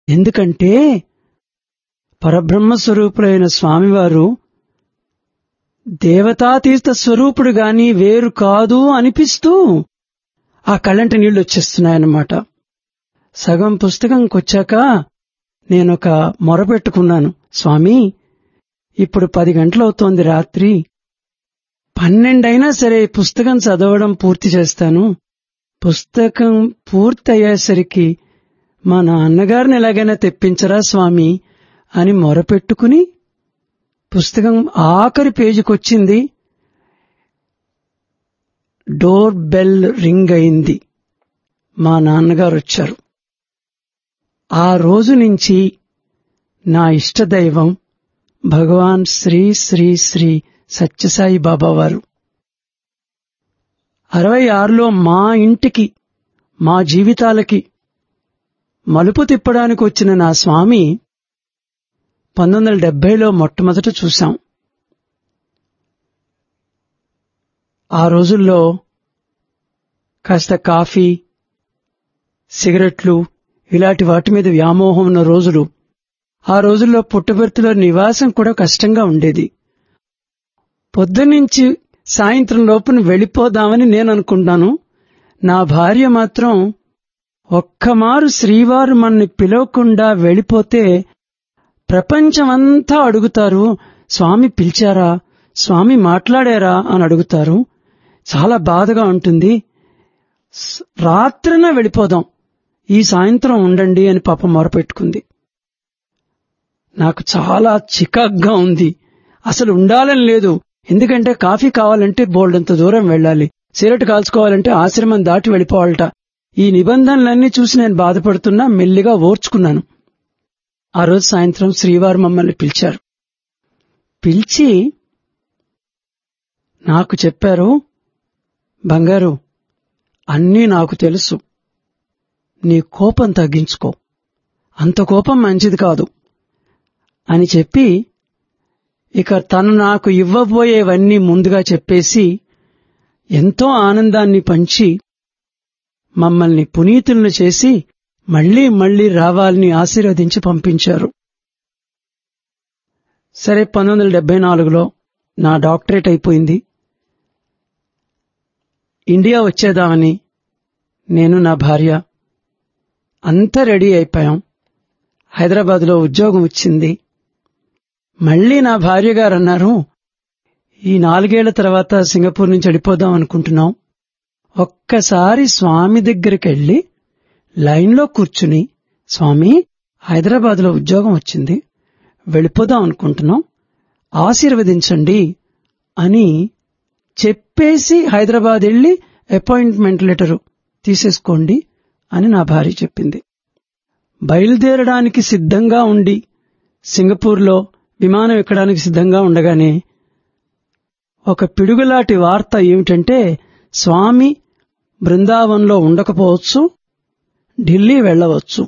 ఎందుకంటే పరబ్రహ్మస్వరూపులైన స్వామివారు దేవతాతీర్థ స్వరూపుడు గాని వేరు కాదు అనిపిస్తూ ఆ కళ్ళంటి నీళ్లు వచ్చేస్తున్నాయన్నమాట. సగం పుస్తకంకొచ్చాక నేనొక మొరపెట్టుకున్నాను, స్వామి ఇప్పుడు 10 గంటలవుతోంది రాత్రి, 12 అయినా సరే పుస్తకం చదవడం పూర్తి చేస్తాను. పుస్తకం పూర్తయ్యేసరికి మా నాన్నగారిని ఎలాగైనా తెప్పించరా స్వామి అని మొరపెట్టుకుని పుస్తకం ఆఖరి పేజీకొచ్చింది. డోర్ బెల్ రింగ్ అయింది. మా నాన్నగారు వచ్చారు. ఆ రోజు నుంచి నా ఇష్టదైవం భగవాన్ శ్రీ శ్రీ శ్రీ సత్యసాయి బాబా వారు. 66లో మా ఇంటికి మా జీవితాలకి మలుపు తిప్పడానికి వచ్చిన నా స్వామి 1970లో మొట్టమొదట చూశాం. ఆ రోజుల్లో కాస్త కాఫీ, సిగరెట్లు ఇలాంటి వాటి మీద వ్యామోహం ఉన్న రోజులు. ఆ రోజుల్లో పుట్టబర్తిలో నివాసం కూడా కష్టంగా ఉండేది. పొద్దునుంచి సాయంత్రం లోపున వెళ్ళిపోదామని నేననుకుంటాను. నా భార్య మాత్రం ఒక్కమారు శ్రీవారు మన్ని పిలవకుండా వెళ్ళిపోతే ప్రపంచమంతా అడుగుతారు, స్వామి పిలిచారా, స్వామి మాట్లాడారా అని అడుగుతారు. చాలా బాధగా ఉంటుంది. రాత్రిన వెళ్ళిపోదాం, ఈ సాయంత్రం ఉండండి అని పాప మొరపెట్టుకుంది. నాకు చాలా చికాగ్గా ఉంది. అసలు ఉండాలని లేదు. ఎందుకంటే కాఫీ కావాలంటే బోల్డంత దూరం వెళ్ళాలి, సిగరెట్ కాల్చుకోవాలంటే ఆశ్రమం దాటి వెళ్ళిపోవాలట. ఈ నిబంధనలన్నీ చూసి నేను బాధపడుతున్నా. మెల్లిగా ఓర్చుకున్నాను. ఆ రోజు సాయంత్రం శ్రీవారు మమ్మల్ని పిలిచారు. పిలిచి నాకు చెప్పారు, బంగారు అన్నీ నాకు తెలుసు, నీ కోపం తగ్గించుకో, అంత కోపం మంచిది కాదు అని చెప్పి ఇక తను నాకు ఇవ్వబోయేవన్నీ ముందుగా చెప్పేసి ఎంతో ఆనందాన్ని పంచి మమ్మల్ని పునీతులను చేసి మళ్లీ మళ్లీ రావాలని ఆశీర్వదించి పంపించారు. సరే, 1974లో నా డాక్టరేట్ అయిపోయింది. ఇండియా వచ్చేద్దామని నేను, నా భార్య అంతా రెడీ అయిపోయాం. హైదరాబాద్లో ఉద్యోగం వచ్చింది. మళ్లీ నా భార్య గారు అన్నారు, ఈ 4 ఏళ్ల తర్వాత సింగపూర్ నుంచి వెళ్ళిపోదాం అనుకుంటున్నాం. ఒక్కసారి స్వామి దగ్గరికి వెళ్లి లైన్లో కూర్చుని, స్వామి హైదరాబాద్లో ఉద్యోగం వచ్చింది, వెళ్ళిపోదాం అనుకుంటున్నాం, ఆశీర్వదించండి అని చెప్పేసి హైదరాబాద్ వెళ్లి అపాయింట్మెంట్ లెటరు తీసేసుకోండి అని నా భార్య చెప్పింది. బయలుదేరడానికి సిద్ధంగా ఉండి సింగపూర్లో విమానం ఎక్కడానికి సిద్ధంగా ఉండగానే ఒక పిడుగులాంటి వార్త ఏమిటంటే, స్వామి బృందావనంలో ఉండకపోవచ్చు, ఢిల్లీ వెళ్లవచ్చు.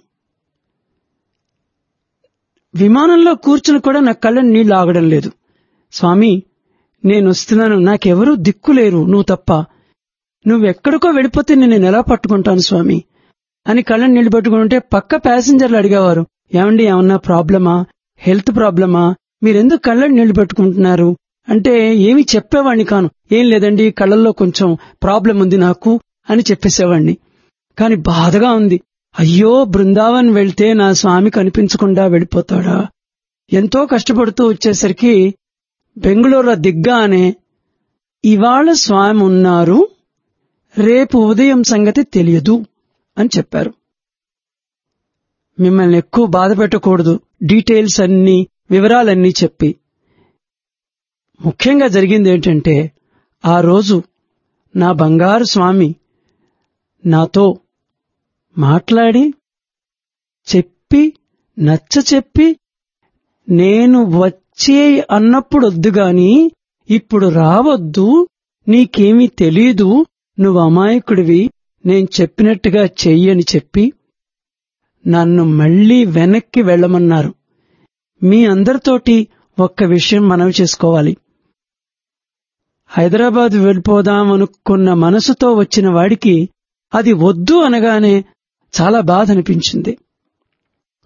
విమానంలో కూర్చుని కూడా నా కళ్ళని నీళ్లు ఆగడం లేదు. స్వామి నేను వస్తున్నాను, నాకెవరూ దిక్కులేరు నువ్వు తప్ప, నువ్వెక్కడికో వెళ్ళిపోతే నేను ఎలా పట్టుకుంటాను స్వామి అని కళ్ళని నీళ్లు పట్టుకుంటే పక్క ప్యాసింజర్లు అడిగేవారు, ఏమండి ఏమన్నా ప్రాబ్లమా, హెల్త్ ప్రాబ్లమా, మీరెందుకు కళ్ళని నీళ్లు పెట్టుకుంటున్నారు అంటే ఏమీ చెప్పేవాణ్ణి కాను. ఏం లేదండి, కళ్ళల్లో కొంచెం ప్రాబ్లం ఉంది నాకు అని చెప్పేసేవాణ్ణి. కాని బాధగా ఉంది. అయ్యో, బృందావన్ వెళ్తే నా స్వామి కనిపించకుండా వెళ్ళిపోతాడా. ఎంతో కష్టపడుతూ వచ్చేసరికి బెంగుళూరులో దిగ్గానే, ఇవాళ స్వామి ఉన్నారు, రేపు ఉదయం సంగతి తెలియదు అని చెప్పారు. మిమ్మల్ని ఎక్కువ బాధ పెట్టకూడదు, డీటెయిల్స్ అన్నీ, వివరాలన్నీ చెప్పి. ముఖ్యంగా జరిగింది ఏంటంటే, ఆ రోజు నా బంగారు స్వామి నాతో మాట్లాడి చెప్పి నచ్చచెప్పి, నేను వచ్చే అన్నప్పుడు వద్దుగాని ఇప్పుడు రావద్దు, నీకేమీ తెలీదు, నువ్వు అమాయకుడివి, నేను చెప్పినట్టుగా చెయ్యని చెప్పి నన్ను మళ్లీ వెనక్కి వెళ్లమన్నారు. మీ అందరితోటి ఒక్క విషయం మనవి చేసుకోవాలి. హైదరాబాద్ వెళ్ళిపోదామనుకున్న మనసుతో వచ్చిన వాడికి అది వద్దు అనగానే చాలా బాధ అనిపించింది.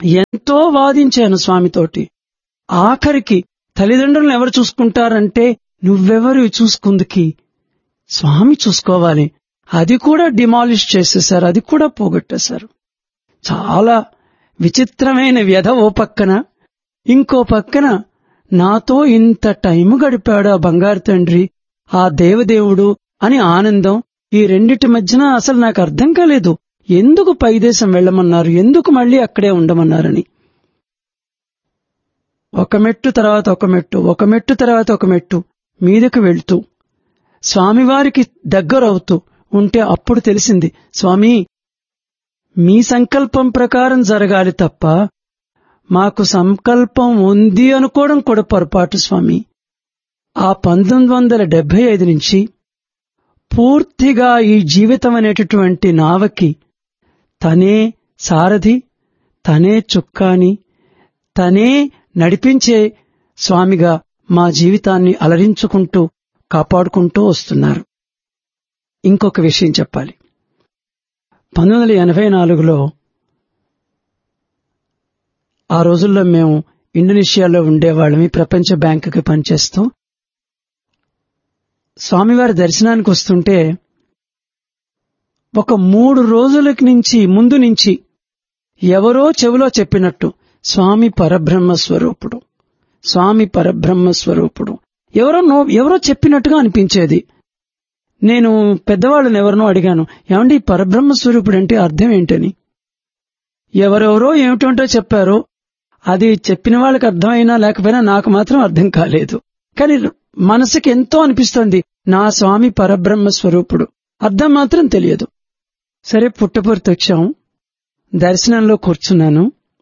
ఎంతో వాదించాను స్వామితోటి. ఆఖరికి తల్లిదండ్రులను ఎవరు చూసుకుంటారంటే నువ్వెవరు చూసుకుందుకి, స్వామి చూసుకోవాలి. అది కూడా డిమాలిష్ చేసేశారు, అది కూడా పోగొట్టేశారు. చాలా విచిత్రమైన వ్యధ ఓ పక్కన, ఇంకో పక్కన నాతో ఇంత టైం గడిపాడు ఆ బంగారు తండ్రి, ఆ దేవదేవుడు అని ఆనందం. ఈ రెండిటి మధ్యన అసలు నాకు అర్థం కాలేదు. ఎందుకు పైదేశం వెళ్లమన్నారు, ఎందుకు మళ్లీ అక్కడే ఉండమన్నారని. ఒక మెట్టు తర్వాత ఒక మెట్టు, ఒక మెట్టు తర్వాత ఒక మెట్టు మీదకు వెళ్తూ స్వామివారికి దగ్గరవుతూ ఉంటే అప్పుడు తెలిసింది, స్వామి మీ సంకల్పం ప్రకారం జరగాలి తప్ప మాకు సంకల్పం ఉంది అనుకోవడం కూడా పొరపాటు స్వామి. ఆ 1975 నుంచి పూర్తిగా ఈ జీవితం అనేటటువంటి నావకి తనే సారథి, తనే చుక్కాని, తనే నడిపించే స్వామిగా మా జీవితాన్ని అలరించుకుంటూ కాపాడుకుంటూ వస్తున్నారు. ఇంకొక విషయం చెప్పాలి. 1984లో ఆ రోజుల్లో మేము ఇండోనేషియాలో ఉండేవాళ్ళమి, ప్రపంచ బ్యాంకుకి పనిచేస్తూ. స్వామివారి దర్శనానికి వస్తుంటే ఒక 3 రోజుల ముందు నుంచి ఎవరో చెవిలో చెప్పినట్టు స్వామి పరబ్రహ్మ స్వరూపుడు, స్వామి పరబ్రహ్మ స్వరూపుడు ఎవరో చెప్పినట్టుగా అనిపించేది. నేను పెద్దవాళ్ళని ఎవరినో అడిగాను, ఏమండి పరబ్రహ్మ స్వరూపుడు అంటే అర్థం ఏంటని. ఎవరెవరో ఏమిటంటో చెప్పారో, అది చెప్పిన వాళ్ళకి అర్థమైనా లేకపోయినా నాకు మాత్రం అర్థం కాలేదు. కానీ మనసుకి ఎంతో అనిపిస్తోంది, నా స్వామి పరబ్రహ్మ స్వరూపుడు. అర్థం మాత్రం తెలియదు. సరే పుట్టపర్తి వచ్చాం, దర్శనంలో కూర్చున్నాను.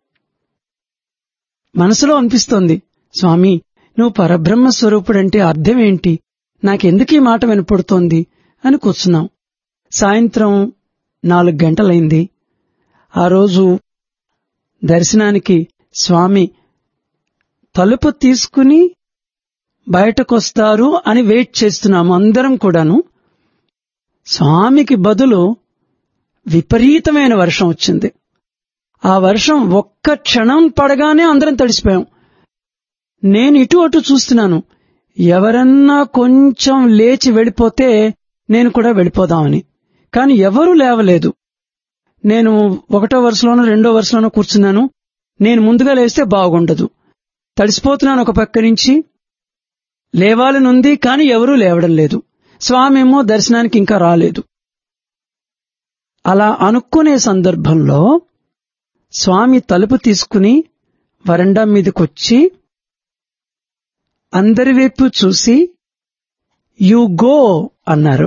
మనసులో అనిపిస్తోంది, స్వామి నువ్వు పరబ్రహ్మ స్వరూపుడంటే అర్థం ఏంటి, నాకెందుకు ఈ మాట వినపడుతోంది అని కూర్చున్నాం. సాయంత్రం 4 గంటలైంది. ఆ రోజు దర్శనానికి స్వామి తలుపు తీసుకుని బయటకొస్తారు అని వెయిట్ చేస్తున్నాము అందరం కూడాను. స్వామికి బదులు విపరీతమైన వర్షం వచ్చింది. ఆ వర్షం ఒక్క క్షణం పడగానే అందరం తడిసిపోయాం. నేను ఇటు అటు చూస్తున్నాను, ఎవరన్నా కొంచెం లేచి వెళ్ళిపోతే నేను కూడా వెళ్ళిపోదామని. కాని ఎవరూ లేవలేదు. నేను 1వ వరుసలోనో 2వ వరుసలోనో కూర్చున్నాను. నేను ముందుగా లేస్తే బాగుండదు, తడిసిపోతున్నాను. ఒక పక్క నుంచి లేవాలనుంది, కాని ఎవరూ లేవడం లేదు. స్వామి ఏమో దర్శనానికి ఇంకా రాలేదు. అలా అనుకునే సందర్భంలో స్వామి తలుపు తీసుకుని వరండా మీదకొచ్చి అందరి వైపు చూసి యు గో అన్నారు.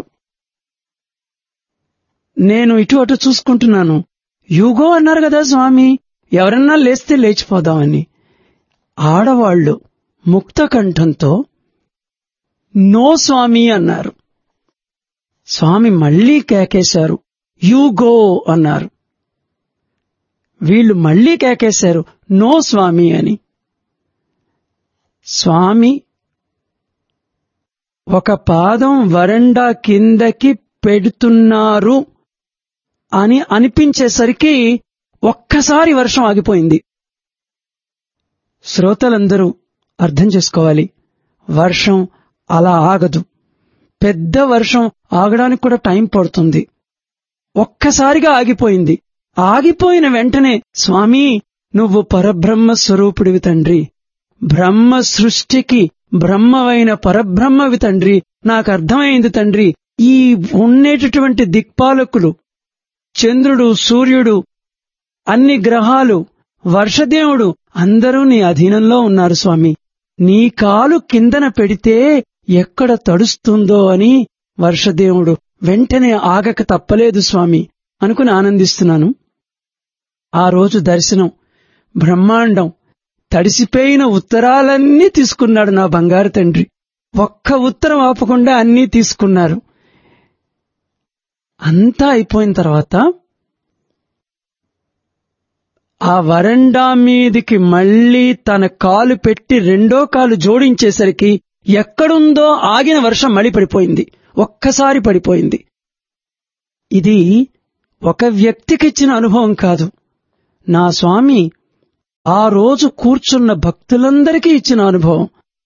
నేను ఇటు అటు చూసుకుంటున్నాను. యు గో అన్నారు కదా స్వామి, ఎవరన్నా లేస్తే లేచిపోదామని. ఆడవాళ్లు ముక్త కంఠంతో నో స్వామి అన్నారు. స్వామి మళ్లీ కేకేశారు, యు గో అన్నారు. వీళ్లు మళ్లీ కేకేశారు, నో స్వామి అని. స్వామి ఒక పాదం వరండా కిందకి పెడుతున్నారు అని అనిపించేసరికి ఒక్కసారి వర్షం ఆగిపోయింది. శ్రోతలందరూ అర్థం చేసుకోవాలి, వర్షం అలా ఆగదు. పెద్ద వర్షం ఆగడానికి కూడా టైం పడుతుంది. ఒక్కసారిగా ఆగిపోయింది. ఆగిపోయిన వెంటనే స్వామి నువ్వు పరబ్రహ్మ స్వరూపుడివి తండ్రి, బ్రహ్మ సృష్టికి బ్రహ్మవైన పరబ్రహ్మవి తండ్రి, నాకు అర్థమైంది తండ్రి. ఈ ఉండేటటువంటి దిక్పాలకులు, చంద్రుడు, సూర్యుడు, అన్ని గ్రహాలు, వర్షదేవుడు అందరూ నీ అధీనంలో ఉన్నారు స్వామి. నీ కాలు కిందన పెడితే ఎక్కడ తడుస్తుందో అని వర్షదేవుడు వెంటనే ఆగక తప్పలేదు స్వామి అనుకుని ఆనందిస్తున్నాను. ఆ రోజు దర్శనం బ్రహ్మాండం. తడిసిపోయిన ఉత్తరాలన్నీ తీసుకున్నాడు నా బంగారు తండ్రి. ఒక్క ఉత్తరం ఆపకుండా అన్నీ తీసుకున్నారు. అంతా అయిపోయిన తర్వాత ఆ వరండా మీదికి మళ్లీ తన కాలు పెట్టి 2వ కాలు జోడించేసరికి ఎక్కడుందో ఆగిన వర్షం మళ్లీ పడిపోయింది. ఒక్కసారి పడిపోయింది. ఇది ఒక వ్యక్తికిచ్చిన అనుభవం కాదు. నా స్వామి ఆ రోజు కూర్చున్న భక్తులందరికీ ఇచ్చిన అనుభవం.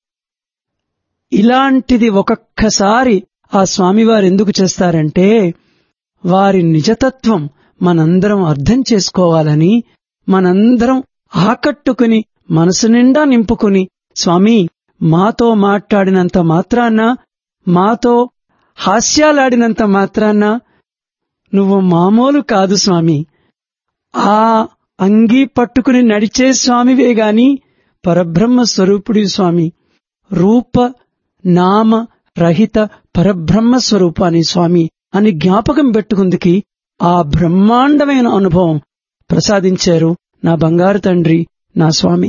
ఇలాంటిది ఒక్కొక్కసారి ఆ స్వామివారు ఎందుకు చేస్తారంటే వారి నిజతత్వం మనందరం అర్థం చేసుకోవాలని, మనందరం ఆకట్టుకుని మనసు నిండా నింపుకుని, స్వామి మాతో మాట్లాడినంత మాత్రాన, మాతో హాస్యాలాడినంత మాత్రాన నువ్వు మామూలు కాదు స్వామి, ఆ అంగీ పట్టుకుని నడిచే స్వామివే గాని పరబ్రహ్మ స్వరూపుడి స్వామి, రూప నామ రహిత పరబ్రహ్మ స్వరూపాన్ని స్వామి అని జ్ఞాపకం పెట్టుకుందికి ఆ బ్రహ్మాండమైన అనుభవం ప్రసాదించారు నా బంగారు తండ్రి, నా స్వామి.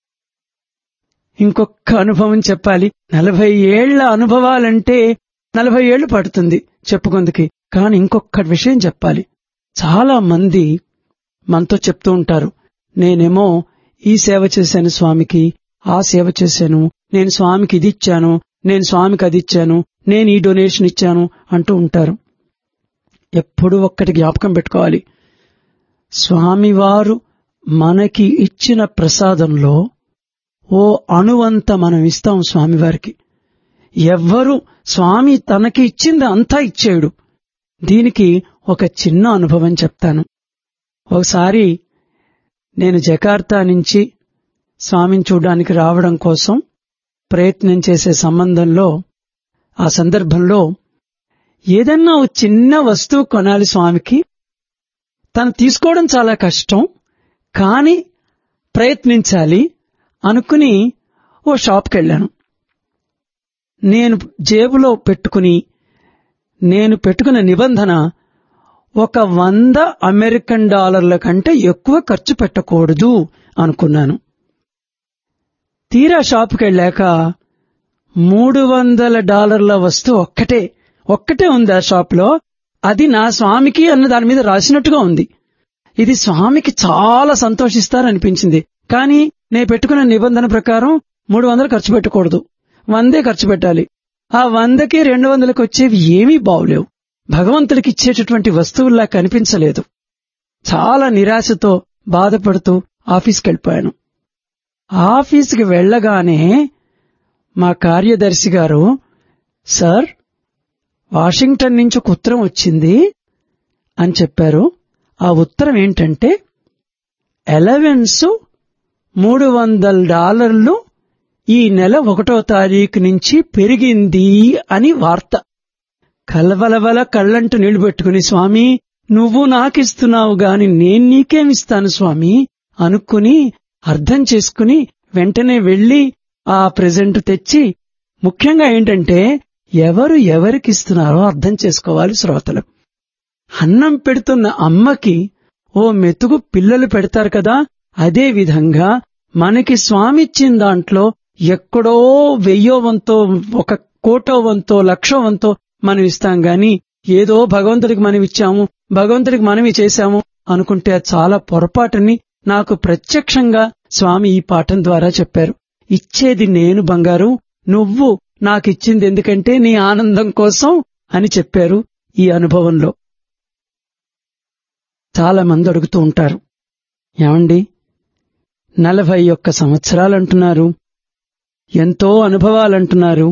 ఇంకొక అనుభవం చెప్పాలి. 40 ఏళ్ల అనుభవాలంటే 40 ఏళ్లు పడుతుంది చెప్పుకుందుకి. కాని ఇంకొక విషయం చెప్పాలి. చాలా మంది మనతో చెప్తూ ఉంటారు, నేనేమో ఈ సేవ చేశాను స్వామికి, ఆ సేవ చేశాను, నేను స్వామికి ఇది ఇచ్చాను, నేను స్వామికి అది ఇచ్చాను, నేను ఈ డొనేషన్ ఇచ్చాను అంటూ ఉంటారు. ఎప్పుడూ ఒక్కటి జ్ఞాపకం పెట్టుకోవాలి. స్వామివారు మనకి ఇచ్చిన ప్రసాదంలో ఓ అణువంత మనం ఇస్తాం స్వామివారికి. ఎవ్వరూ స్వామి తనకి ఇచ్చింది అంతా ఇచ్చేడు. దీనికి ఒక చిన్న అనుభవం చెప్తాను. ఒకసారి నేను జకార్తా నుంచి స్వామిని చూడ్డానికి రావడం కోసం ప్రయత్నం చేసే ఆ సందర్భంలో ఏదన్నా ఓ చిన్న వస్తువు కొనాలి స్వామికి. తను తీసుకోవడం చాలా కష్టం, కాని ప్రయత్నించాలి అనుకుని ఓ షాప్కి వెళ్ళాను. నేను జేబులో నేను పెట్టుకున్న నిబంధన $100 అమెరికన్ కంటే ఎక్కువ ఖర్చు పెట్టకూడదు అనుకున్నాను. తీరా షాపుకి వెళ్ళాక $300 వస్తువు ఒక్కటే ఉంది ఆ షాపులో. అది నా స్వామికి అన్న దాని మీద రాసినట్టుగా ఉంది. ఇది స్వామికి చాలా సంతోషిస్తారనిపించింది. కానీ నేను పెట్టుకున్న నిబంధన ప్రకారం 300 ఖర్చు పెట్టకూడదు, 100 ఖర్చు పెట్టాలి. ఆ 100కి 200కి వచ్చేవి ఏమీ బావులేవు. భగవంతుడికి ఇచ్చేటటువంటి వస్తువుల్లా కనిపించలేదు. చాలా నిరాశతో బాధపడుతూ ఆఫీస్కి వెళ్ళిపోయాను. ఆఫీస్కి వెళ్లగానే మా కార్యదర్శి గారు, సార్ వాషింగ్టన్ నుంచి ఒక ఉత్తరం వచ్చింది అని చెప్పారు. ఆ ఉత్తరం ఏంటంటే అలవెన్స్ $300 ఈ నెల 1వ తారీఖు నుంచి పెరిగింది అని వార్త. కలవలవల కళ్ళంటూ నీళ్లు పెట్టుకుని, స్వామి నువ్వు నాకిస్తున్నావు గాని నేను నీకేమిస్తాను స్వామి అనుకుని అర్థం చేసుకుని వెంటనే వెళ్లి ఆ ప్రెజెంట్ తెచ్చి, ముఖ్యంగా ఏంటంటే ఎవరికిస్తున్నారో అర్థం చేసుకోవాలి శ్రోతలు. అన్నం పెడుతున్న అమ్మకి ఓ మెతుకు పిల్లలు పెడతారు కదా, అదే విధంగా మనకి స్వామిచ్చిన దాంట్లో ఎక్కడో 1000వ వంతో, 1 కోటో వంతో, 1,00,000 వంతో మనం ఇస్తాం గాని ఏదో భగవంతుడికి మనం ఇచ్చాము, భగవంతుడికి మనవి చేశాము అనుకుంటే అది చాలా పొరపాటని నాకు ప్రత్యక్షంగా స్వామి ఈ పాఠం ద్వారా చెప్పారు. ఇచ్చేది నేను బంగారు, నువ్వు నాకిచ్చింది ఎందుకంటే నీ ఆనందం కోసం అని చెప్పారు. ఈ అనుభవంలో చాలా మంది అడుగుతూ ఉంటారు, ఏమండి 41 సంవత్సరాలంటున్నారు, ఎంతో అనుభవాలంటున్నారు,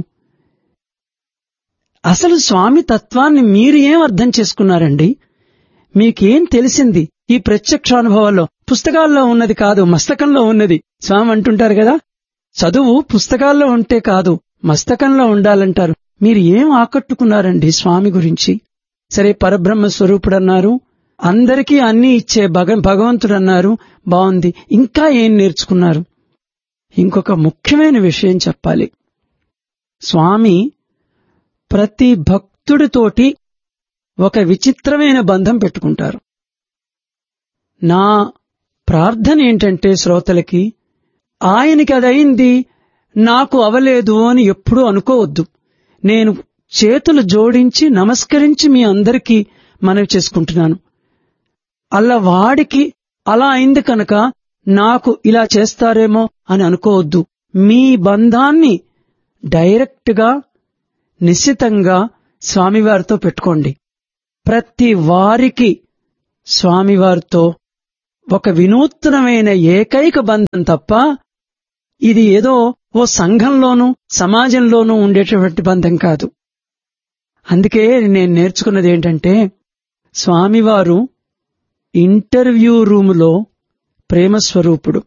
అసలు స్వామి తత్వాన్ని మీరు ఏం అర్థం చేసుకున్నారండి? మీకేం తెలిసింది ఈ ప్రత్యక్షానుభవాల్లో? పుస్తకాల్లో ఉన్నది కాదు, మస్తకంలో ఉన్నది. స్వామి అంటుంటారు కదా, చదువు పుస్తకాల్లో ఉంటే కాదు మస్తకంలో ఉండాలంటారు. మీరు ఏం ఆకట్టుకున్నారండి స్వామి గురించి? సరే, పరబ్రహ్మ స్వరూపుడన్నారు, అందరికీ అన్నీ ఇచ్చే భగవంతుడన్నారు, బాగుంది. ఇంకా ఏం నేర్చుకున్నారు? ఇంకొక ముఖ్యమైన విషయం చెప్పాలి. స్వామి ప్రతి భక్తుడితోటి ఒక విచిత్రమైన బంధం పెట్టుకుంటారు. నా ప్రార్థన ఏంటంటే శ్రోతలకి, ఆయనకి అదయింది నాకు అవలేదు అని ఎప్పుడూ అనుకోవద్దు. నేను చేతులు జోడించి నమస్కరించి మీ అందరికీ మనవి చేసుకుంటున్నాను. అలా వాడికి అలా అయింది కనుక నాకు ఇలా చేస్తారేమో అని అనుకోవద్దు. మీ బంధాన్ని డైరెక్ట్ గా నిశ్చితంగా స్వామివారితో పెట్టుకోండి. ప్రతి వారికి స్వామివారితో ఒక వినూత్నమైన ఏకైక బంధం తప్ప ఇది ఏదో ఓ సంఘంలోనూ సమాజంలోనూ ఉండేటువంటి బంధం కాదు. అందుకే నేను నేర్చుకున్నది ఏంటంటే, స్వామివారు ఇంటర్వ్యూ రూములో ప్రేమస్వరూపుడు,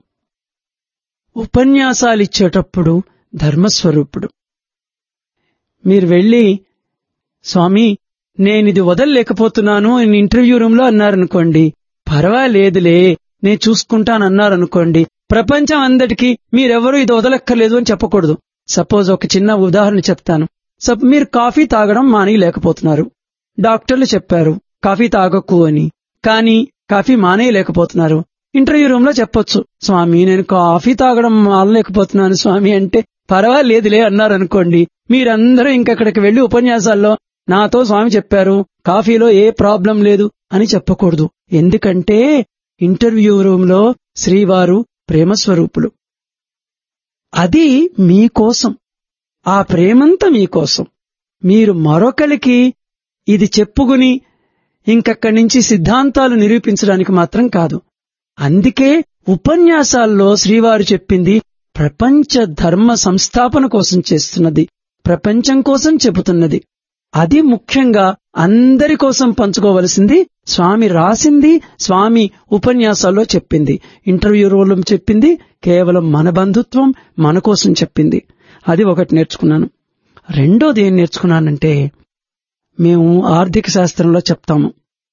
ఉపన్యాసాలిచ్చేటప్పుడు ధర్మస్వరూపుడు. మీరు వెళ్ళి, స్వామి నేనిది వదలలేకపోతున్నాను అని ఇంటర్వ్యూ రూంలో అన్నారనుకోండి, పర్వాలేదులే నేను చూసుకుంటానన్నారనుకోండి, ప్రపంచం అందరికీ మీరెవరూ ఇది వదలక్కర్లేదు అని చెప్పకూడదు. సపోజ్ ఒక చిన్న ఉదాహరణ చెప్తాను. మీరు కాఫీ తాగడం మానేయలేకపోతున్నారు. డాక్టర్లు చెప్పారు కాఫీ తాగకు అని, కానీ కాఫీ మానేయలేకపోతున్నారు. ఇంటర్వ్యూ రూమ్ లో చెప్పొచ్చు, స్వామి నేను కాఫీ తాగడం మానలేకపోతున్నాను స్వామి అంటే, పర్వాలేదులే అన్నారనుకోండి, మీరందరూ ఇంకక్కడికి వెళ్లి ఉపన్యాసాల్లో నాతో స్వామి చెప్పారు కాఫీలో ఏ ప్రాబ్లం లేదు అని చెప్పకూడదు. ఎందుకంటే ఇంటర్వ్యూ రూమ్ లో శ్రీవారు ప్రేమస్వరూపులు. అది మీకోసం, ఆ ప్రేమంతా మీకోసం. మీరు మరొకరికి ఇది చెప్పుకుని ఇంకక్కడి నుంచి సిద్ధాంతాలు నిరూపించడానికి మాత్రం కాదు. అందుకే ఉపన్యాసాల్లో శ్రీవారు చెప్పింది ప్రపంచ ధర్మ సంస్థాపన కోసం చేస్తున్నది, ప్రపంచం కోసం చెబుతున్నది. అది ముఖ్యంగా అందరి కోసం పంచుకోవలసింది. స్వామి రాసింది, స్వామి ఉపన్యాసాల్లో చెప్పింది, ఇంటర్వ్యూ రూల్లో చెప్పింది, కేవలం మన బంధుత్వం మన కోసం చెప్పింది. అది ఒకటి నేర్చుకున్నాను. రెండోది ఏం నేర్చుకున్నానంటే, మేము ఆర్థిక శాస్త్రంలో చెప్తాము,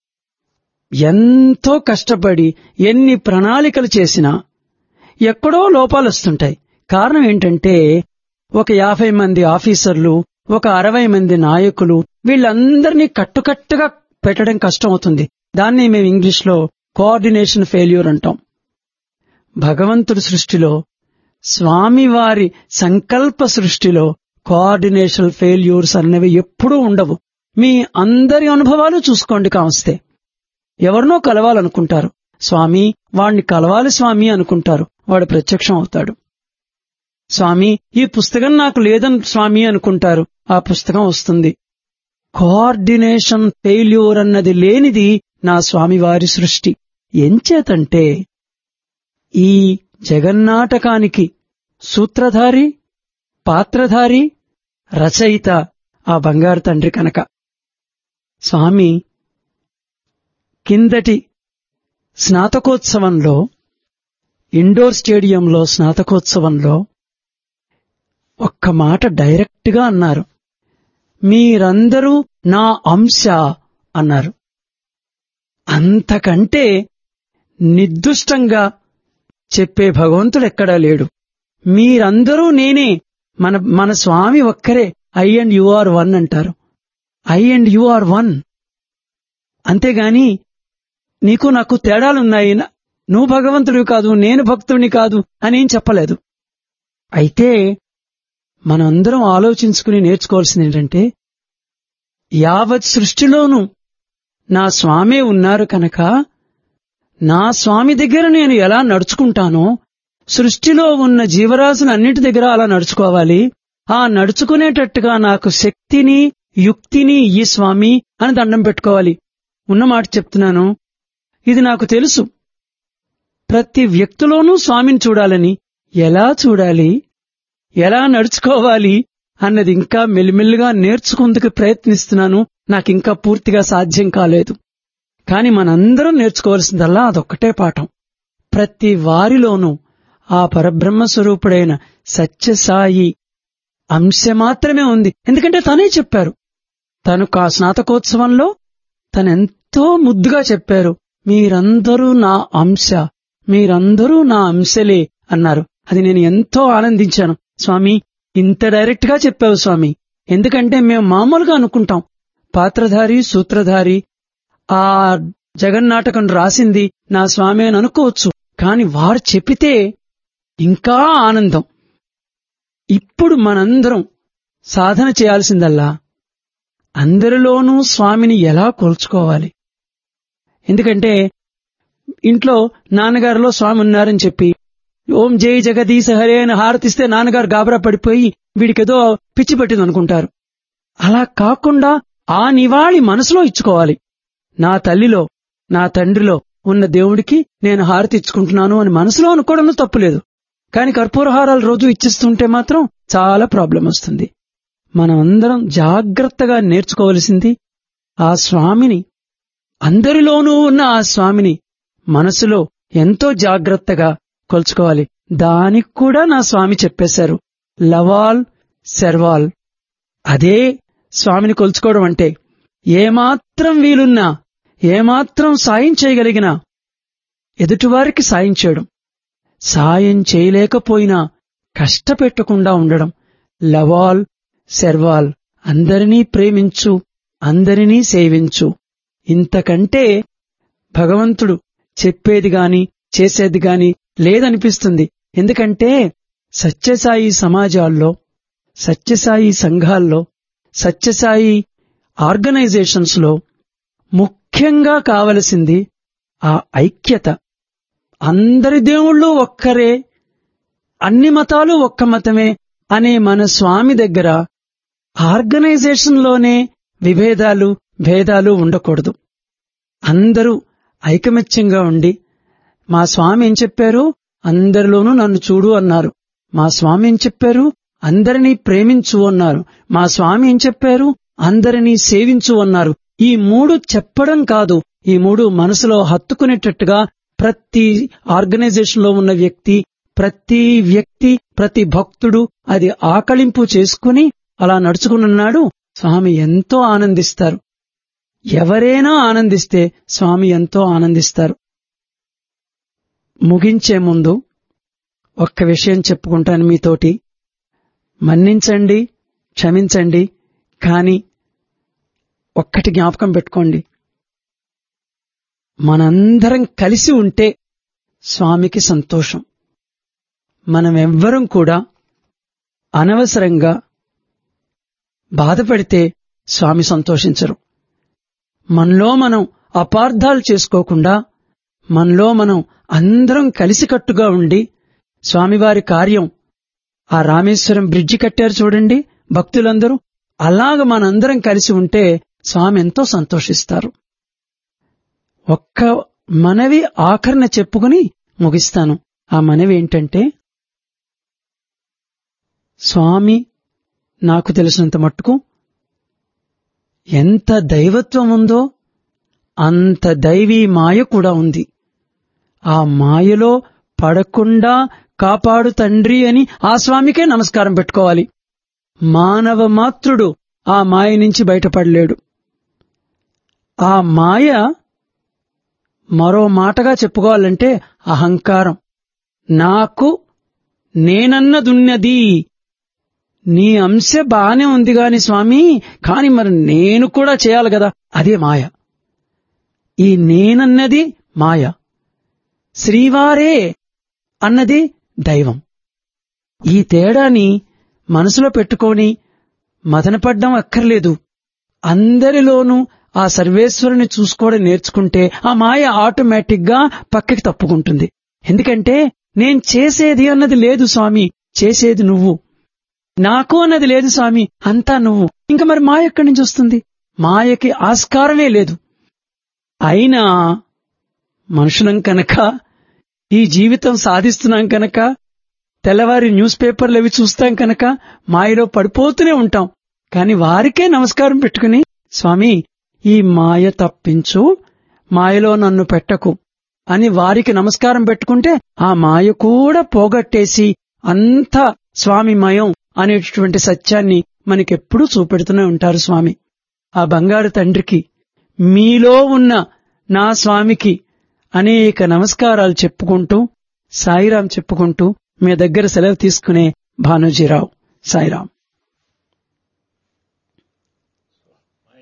ఎంతో కష్టపడి ఎన్ని ప్రణాళికలు చేసినా ఎక్కడో లోపాలు వస్తుంటాయి. కారణం ఏంటంటే, ఒక 50 మంది ఆఫీసర్లు, ఒక 60 మంది నాయకులు, వీళ్ళందరినీ కట్టుకట్టుగా పెట్టడం కష్టం అవుతుంది. దాన్ని మేము ఇంగ్లీష్లో కోఆర్డినేషన్ ఫెయిల్యూర్ అంటాం. భగవంతుడి సృష్టిలో, స్వామివారి సంకల్ప సృష్టిలో కోఆర్డినేషన్ ఫెయిల్యూర్స్ అనేవి ఎప్పుడూ ఉండవు. మీ అందరి అనుభవాలు చూసుకోండి. కావస్తే ఎవరినో కలవాలనుకుంటారు, స్వామి వాణ్ణి కలవాలి స్వామి అనుకుంటారు, వాడు ప్రత్యక్షం అవుతాడు. స్వామి ఈ పుస్తకం నాకు లేదని స్వామి అనుకుంటారు, ఆ పుస్తకం వస్తుంది. కోఆర్డినేషన్ ఫెయిల్యూర్ అన్నది లేనిది నా స్వామివారి సృష్టి. ఎంచేతంటే ఈ జగన్నాటకానికి సూత్రధారి, పాత్రధారి, రచయిత ఆ బంగారు తండ్రి కనుక. స్వామి కిందటి స్నాతకోత్సవంలో, ఇండోర్ స్టేడియంలో స్నాతకోత్సవంలో ఒక్క మాట డైరెక్ట్ గా అన్నారు, మీరందరూ నా అంశ అన్నారు. అంతకంటే నిర్దుష్టంగా చెప్పే భగవంతుడు ఎక్కడా లేడు. మీరందరూ నేనే, మన స్వామి ఒక్కరే. I and you are one అంటారు. I and you are one. అంతేగాని నీకు నాకు తేడాలున్నాయి, నువ్వు భగవంతుడివి కాదు, నేను భక్తుడిని కాదు అనేం చెప్పలేదు. అయితే మనందరం ఆలోచించుకుని నేర్చుకోవాల్సింది ఏంటంటే, యావత్ సృష్టిలోనూ నా స్వామే ఉన్నారు కనుక నా స్వామి దగ్గర నేను ఎలా నడుచుకుంటానో సృష్టిలో ఉన్న జీవరాశులన్నింటి దగ్గర అలా నడుచుకోవాలి. ఆ నడుచుకునేటట్టుగా నాకు శక్తిని, యుక్తిని ఈ స్వామి అని దండం పెట్టుకోవాలి. ఉన్నమాట చెప్తున్నాను, ఇది నాకు తెలుసు. ప్రతి వ్యక్తిలోనూ స్వామిని చూడాలని, ఎలా చూడాలి, ఎలా నడుచుకోవాలి అన్నది ఇంకా మెల్లిమెల్లిగా నేర్చుకుందుకు ప్రయత్నిస్తున్నాను. నాకింకా పూర్తిగా సాధ్యం కాలేదు. కాని మనందరం నేర్చుకోవాల్సిందల్లా అదొక్కటే పాఠం. ప్రతి వారిలోనూ ఆ పరబ్రహ్మ స్వరూపుడైన సత్యసాయి అంశ మాత్రమే ఉంది. ఎందుకంటే తనే చెప్పారు, తను ఆ స్నాతకోత్సవంలో తనెంతో ముద్దుగా చెప్పారు, మీరందరూ నా అంశ, మీరందరూ నా అంశలే అన్నారు. అది నేను ఎంతో ఆనందించాను. స్వామి ఇంత డైరెక్ట్ గా చెప్పావు స్వామి. ఎందుకంటే మేము మామూలుగా అనుకుంటాం, పాత్రధారి, సూత్రధారి, ఆ జగన్నాటకం రాసింది నా స్వామి అని అనుకోవచ్చు. కాని వారు చెప్పితే ఇంకా ఆనందం. ఇప్పుడు మనందరం సాధన చేయాల్సిందల్లా అందరిలోనూ స్వామిని ఎలా కొలుచుకోవాలి. ఎందుకంటే ఇంట్లో నాన్నగారిలో స్వామి ఉన్నారని చెప్పి ఓం జై జగదీశ హరే అని హారతిస్తే నాన్నగారు గాబరా పడిపోయి వీడికేదో పిచ్చి పెట్టింది అనుకుంటారు. అలా కాకుండా ఆ నివాళి మనసులో ఇచ్చుకోవాలి. నా తల్లిలో, నా తండ్రిలో ఉన్న దేవుడికి నేను హారతి ఇచ్చుకుంటున్నాను అని మనసులో అనుకోవడంలో తప్పులేదు. కానీ కర్పూరహారాలు రోజు ఇచ్చిస్తుంటే మాత్రం చాలా ప్రాబ్లం వస్తుంది. మనం అందరం జాగ్రత్తగా నేర్చుకోవలసింది ఆ స్వామిని, అందరిలోనూ ఉన్న ఆ స్వామిని మనసులో ఎంతో జాగ్రత్తగా కొలుచుకోవాలి. దానికి కూడా నా స్వామి చెప్పేశారు, లవాల్ సెర్వాల్. అదే స్వామిని కొలుచుకోవడం అంటే ఏమాత్రం వీలున్నా, ఏమాత్రం సాయం చేయగలిగినా ఎదుటివారికి సాయం చేయడం, సాయం చేయలేకపోయినా కష్టపెట్టకుండా ఉండడం. లవాల్ సెర్వాల్, అందరినీ ప్రేమించు, అందరినీ సేవించు. ఇంతకంటే భగవంతుడు చెప్పేది గాని చేసేది గాని లేదనిపిస్తుంది. ఎందుకంటే సత్యసాయి సమాజాల్లో, సత్యసాయి సంఘాల్లో, సత్యసాయి ఆర్గనైజేషన్స్ లో ముఖ్యంగా కావలసింది ఆ ఐక్యత. అందరి దేవుళ్ళు ఒక్కరే, అన్ని మతాలు ఒక్క మతమే అనే మన స్వామి దగ్గర ఆర్గనైజేషన్లోనే విభేదాలు భేదాలు ఉండకూడదు. అందరూ ఐకమత్యంగా ఉండి, మా స్వామి ఏం చెప్పారు, అందరిలోనూ నన్ను చూడు అన్నారు. మా స్వామి ఏం చెప్పారు, అందరినీ ప్రేమించు అన్నారు. మా స్వామి ఏం చెప్పారు, అందరినీ సేవించు అన్నారు. ఈ మూడు చెప్పడం కాదు, ఈ మూడు మనసులో హత్తుకునేటట్టుగా ప్రతి ఆర్గనైజేషన్ లో ఉన్న వ్యక్తి, ప్రతి భక్తుడు అది ఆకళింపు చేసుకుని అలా నడుచుకున్నాడు. స్వామి ఎంతో ఆనందిస్తారు. ఎవరైనా ఆనందిస్తే స్వామి ఎంతో ఆనందిస్తారు. ముగించే ముందు ఒక్క విషయం చెప్పుకుంటాను మీతోటి. మన్నించండి, క్షమించండి, కాని ఒక్కటి జ్ఞాపకం పెట్టుకోండి, మనందరం కలిసి ఉంటే స్వామికి సంతోషం. మనమెవ్వరం కూడా అనవసరంగా బాధపడితే స్వామి సంతోషించరు. మనలో మనం అపార్థాలు చేసుకోకుండా, మనలో మనం అందరం కలిసికట్టుగా ఉండి స్వామివారి కార్యం, ఆ రామేశ్వరం బ్రిడ్జి కట్టారు చూడండి భక్తులందరూ, అలాగ మనందరం కలిసి ఉంటే స్వామి ఎంతో సంతోషిస్తారు. ఒక్క మనవి ఆఖరణ చెప్పుకుని ముగిస్తాను. ఆ మనవి ఏంటంటే, స్వామి నాకు తెలిసినంత మట్టుకు ఎంత దైవత్వం ఉందో అంత దైవీ మాయ కూడా ఉంది. ఆ మాయలో పడకుండా కాపాడు తండ్రి అని ఆ స్వామికే నమస్కారం పెట్టుకోవాలి. మానవ మాత్రుడు ఆ మాయ నుంచి బయటపడలేడు. ఆ మాయ మరో మాటగా చెప్పుకోవాలంటే అహంకారం. నాకు నేనన్నదున్నది, నీ అంశ బానే ఉంది గాని స్వామి, కాని మరి నేను కూడా చేయాలి కదా, అదే మాయ. ఈ నేనన్నది మాయ, శ్రీవారే అన్నది దైవం. ఈ తేడాని మనసులో పెట్టుకొని మదనపడ్డం అక్కర్లేదు. అందరిలోనూ ఆ సర్వేశ్వరుని చూసుకోవడం నేర్చుకుంటే ఆ మాయ ఆటోమేటిక్ గా పక్కకి తప్పుకుంటుంది. ఎందుకంటే నేను చేసేది అన్నది లేదు స్వామి, చేసేది నువ్వు. నాకు అన్నది లేదు స్వామి, అంతా నువ్వు. ఇంకా మరి మాయ ఎక్కడి నుంచి వస్తుంది? మాయకి ఆస్కారమే లేదు. అయినా మనుషులం కనుక, ఈ జీవితం సాధిస్తున్నాం కనుక, తెల్లవారి న్యూస్ పేపర్లు అవి చూస్తాం కనుక మాయలో పడిపోతూనే ఉంటాం. కాని వారికే నమస్కారం పెట్టుకుని, స్వామి ఈ మాయ తప్పించు, మాయలో నన్ను పెట్టకు అని వారికి నమస్కారం పెట్టుకుంటే ఆ మాయ కూడా పోగొట్టేసి అంతా స్వామిమయం అనేటటువంటి సత్యాన్ని మనకెప్పుడూ చూపెడుతూనే ఉంటారు స్వామి. ఆ బంగారు తండ్రికి, మీలో ఉన్న నా స్వామికి అనేక నమస్కారాలు చెప్పుకుంటూ, సాయిరాం చెప్పుకుంటూ మీ దగ్గర సెలవు తీసుకునే భానుజీరావు. సాయిరాం.